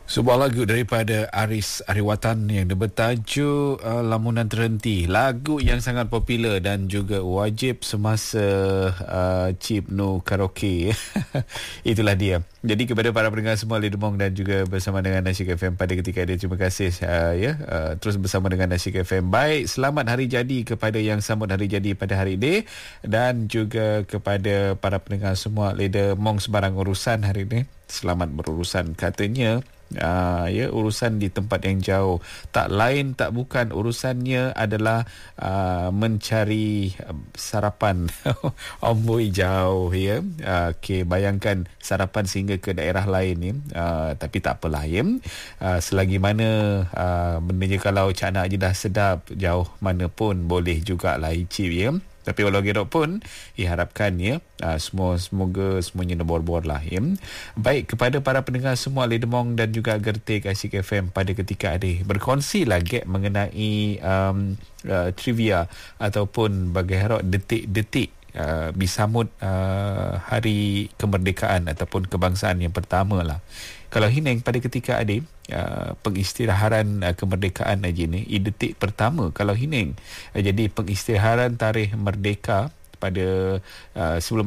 Sebuah lagu daripada Aris Ariwatan yang bertajuk Lamunan Terhenti. Lagu yang sangat popular dan juga wajib semasa Cip No Karaoke. Itulah dia. Jadi kepada para pendengar semua Lidemong dan juga bersama dengan Nasyik FM pada ketika ini, terima kasih terus bersama dengan Nasyik FM. Baik, selamat hari jadi kepada yang sambut hari jadi pada hari ini, dan juga kepada para pendengar semua Lidemong sebarang urusan hari ini. Selamat berurusan katanya. Urusan di tempat yang jauh, tak lain tak bukan urusannya adalah mencari sarapan. Amboi jauh ya. Okey, bayangkan sarapan sehingga ke daerah lain ni. Tapi tak apalah ya. Selagi mana benda kalau cak nak je dah sedap, jauh mana pun boleh jugalah icip ya. Tapi walau gedok pun diharapkan ya, semoga semuanya nebor-bor lah ya. Baik, kepada para pendengar semua Lidemong dan juga Gertik Asyik FM pada ketika ini, berkongsilah gap mengenai trivia ataupun bagi harap detik-detik disambut hari kemerdekaan ataupun kebangsaan yang pertama lah. Kalau Hineng pada ketika ada pengisytiharan kemerdekaan aja ni, detik pertama kalau Hineng jadi pengisytiharan tarikh merdeka pada sebelum